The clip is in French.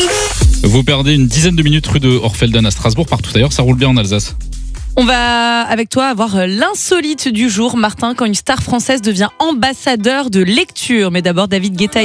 Vous perdez une dizaine de minutes rue de Orfelden à Strasbourg. Partout ailleurs, ça roule bien en Alsace. On va, avec toi, avoir l'insolite du jour, Martin, quand une star française devient ambassadeur de lecture. Mais d'abord, David Guetta